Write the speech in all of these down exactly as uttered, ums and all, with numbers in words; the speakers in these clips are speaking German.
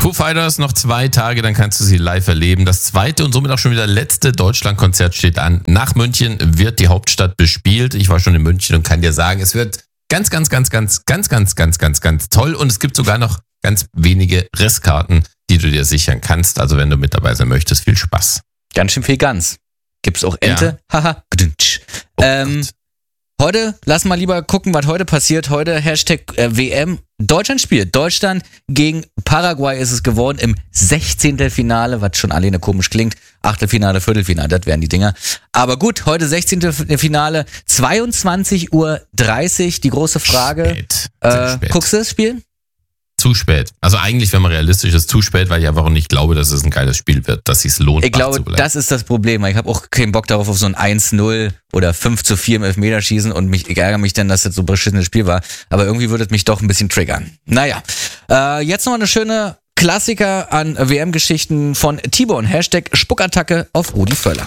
Foo Fighters, noch zwei Tage, dann kannst du sie live erleben. Das zweite und somit auch schon wieder letzte Deutschlandkonzert steht an. Nach München wird die Hauptstadt bespielt. Ich war schon in München und kann dir sagen, es wird ganz, ganz, ganz, ganz, ganz, ganz, ganz, ganz, ganz toll. Und es gibt sogar noch ganz wenige Restkarten, die du dir sichern kannst. Also wenn du mit dabei sein möchtest, viel Spaß. Ganz schön viel Gans. Gibt's auch Ente? Ja. Haha. Oh ähm, heute, lass mal lieber gucken, was heute passiert. Heute Hashtag äh, W M. Deutschland spielt. Deutschland gegen Paraguay ist es geworden im Sechzehntelfinale, was schon alleine komisch klingt. Achtelfinale, Viertelfinale, das wären die Dinger. Aber gut, heute Sechzehntelfinale, zweiundzwanzig Uhr dreißig. Die große Frage. Spät. Äh, spät. Guckst du das Spiel? Zu spät. Also eigentlich, wenn man realistisch ist, zu spät, weil ich einfach auch nicht glaube, dass es ein geiles Spiel wird, dass es sich lohnt. Ich glaube, das ist das Problem. Ich habe auch keinen Bock darauf auf so ein eins null oder fünf zu vier im Elfmeterschießen und mich, ich ärgere mich dann, dass das so ein beschissenes Spiel war. Aber irgendwie würde es mich doch ein bisschen triggern. Naja, äh, jetzt noch eine schöne Klassiker an W M-Geschichten von T-Bone. Hashtag Spuckattacke auf Rudi Völler.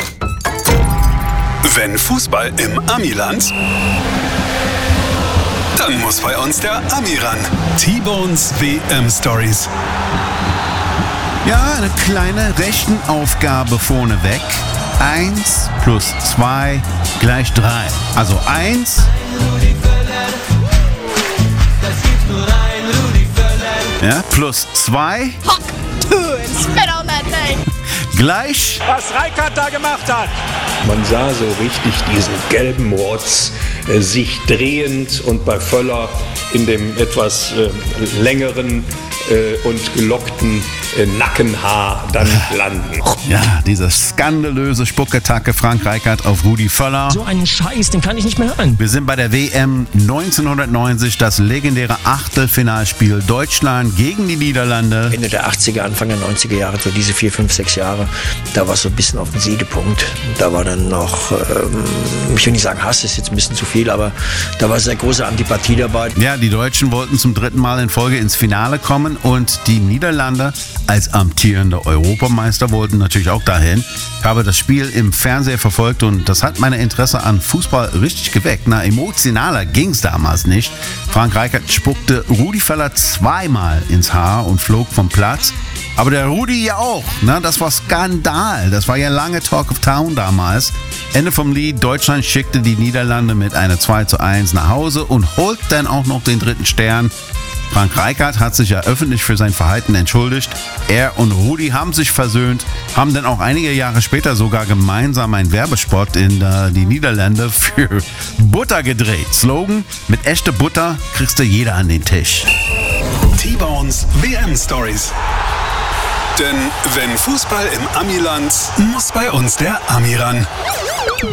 Wenn Fußball im Amiland, dann muss bei uns der Ami ran. T-Bones W M-Stories. Ja, eine kleine Rechenaufgabe vorneweg. Eins plus zwei gleich drei. Also eins ja, plus zwei Hock, two, and spit on that thing. gleich Was Rijkaard da gemacht hat. Man sah so richtig diesen gelben Rotz äh, sich drehend und bei Völler in dem etwas äh, längeren äh, und gelockten äh, Nackenhaar dann landen. ja, diese skandalöse Spuckattacke Frank Rijkaard auf Rudi Völler. So einen Scheiß, den kann ich nicht mehr hören. Wir sind bei der W M neunzehnhundertneunzig, das legendäre Achtelfinalspiel Deutschland gegen die Niederlande. Ende der achtziger, Anfang der neunziger Jahre, so diese vier, fünf, sechs Jahre, da war es so ein bisschen auf dem Siedepunkt. Da war dann noch, ähm, ich will nicht sagen Hass, ist jetzt ein bisschen zu viel, aber da war sehr große Antipathie dabei. Ja, die Deutschen wollten zum dritten Mal in Folge ins Finale kommen und die Niederlande als amtierende Europameister wollten natürlich auch dahin. Ich habe das Spiel im Fernseher verfolgt und das hat meine Interesse an Fußball richtig geweckt. Na, emotionaler ging es damals nicht. Frank Rijkaard spuckte Rudi Völler zweimal ins Haar und flog vom Platz. Aber der Rudi ja auch, ne? Das war Skandal. Das war ja lange Talk of Town damals. Ende vom Lied, Deutschland schickte die Niederlande mit einer zwei zu eins nach Hause und holt dann auch noch den dritten Stern. Frank Rijkaard hat sich ja öffentlich für sein Verhalten entschuldigt. Er und Rudi haben sich versöhnt, haben dann auch einige Jahre später sogar gemeinsam einen Werbespot in äh, die Niederlande für Butter gedreht. Slogan, mit echter Butter kriegst du jeder an den Tisch. T-Bones W M-Stories. Denn wenn Fußball im Amiland, muss bei uns der Ami ran.